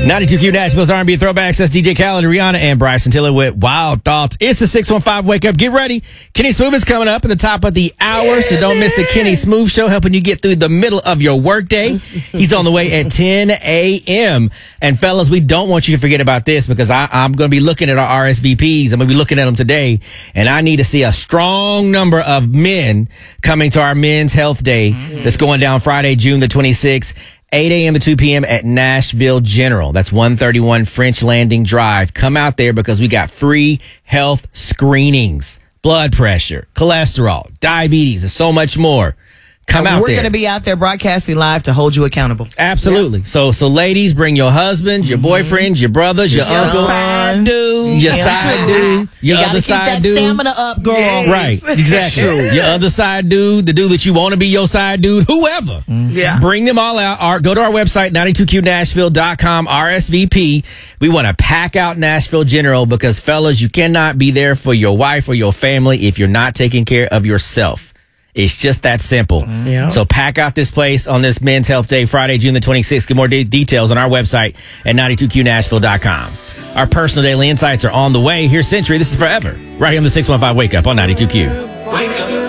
92Q Nashville's R&B Throwbacks. That's DJ Khaled, Rihanna, and Bryson Tiller with Wild Thoughts. It's the 615 Wake Up. Get ready. Kenny Smooth is coming up at the top of the hour, so don't miss the Kenny Smooth Show, helping you get through the middle of your workday. He's on the way at 10 a.m. And fellas, we don't want you to forget about this because I'm going to be looking at our RSVPs. I'm going to be looking at them today, and I need to see a strong number of men coming to our Men's Health Day that's going down Friday, June the 26th. 8 a.m. to 2 p.m. at Nashville General. That's 131 French Landing Drive. Come out there because we got free health screenings, blood pressure, cholesterol, diabetes, and so much more. Come out there. We're going to be out there broadcasting live to hold you accountable. Absolutely. Yeah. So ladies, bring your husbands, your boyfriends, your brothers, your uncles, side dude, your side dude, your other side dude. Keep that stamina up, girl. Yes. Right. Exactly. Your other side dude, the dude that you want to be your side dude, whoever. Yeah. Bring them all out. Go to our website, 92qnashville.com, RSVP. We want to pack out Nashville General because, fellas, you cannot be there for your wife or your family if you're not taking care of yourself. It's just that simple. Yeah. So pack out this place on this Men's Health Day, Friday, June the 26th. Get more details on our website at 92qnashville.com. Our personal daily insights are on the way. Here's Century. This is Forever. Right here on the 615 Wake Up on 92Q. Wake up.